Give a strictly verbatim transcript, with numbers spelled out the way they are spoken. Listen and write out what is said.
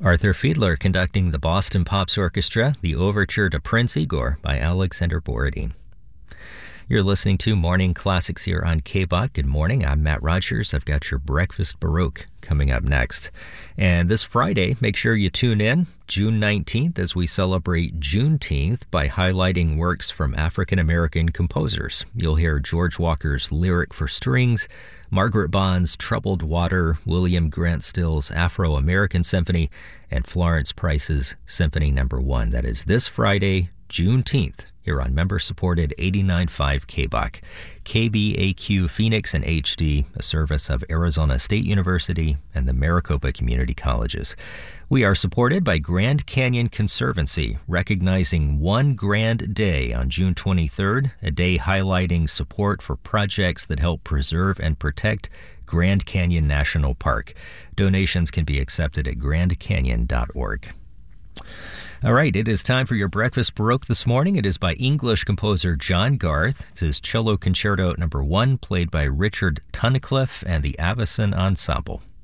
Arthur Fiedler conducting the Boston Pops Orchestra, the Overture to Prince Igor by Alexander Borodin. You're listening to Morning Classics here on K B O C. Good morning, I'm Matt Rogers. I've got your Breakfast Baroque coming up next. And this Friday, make sure you tune in, June nineteenth, as we celebrate Juneteenth by highlighting works from African-American composers. You'll hear George Walker's Lyric for Strings, Margaret Bond's Troubled Water, William Grant Still's Afro-American Symphony, and Florence Price's Symphony Number One. That is this Friday, Juneteenth, here on member-supported eighty-nine point five K B O C. K B A Q Phoenix and H D, a service of Arizona State University and the Maricopa Community Colleges. We are supported by Grand Canyon Conservancy, recognizing One Grand Day on June twenty-third, a day highlighting support for projects that help preserve and protect Grand Canyon National Park. Donations can be accepted at grand canyon dot org. All right, it is time for your Breakfast Baroque this morning. It is by English composer John Garth. It's his Cello Concerto Number One, played by Richard Tunnicliffe and the Avison Ensemble.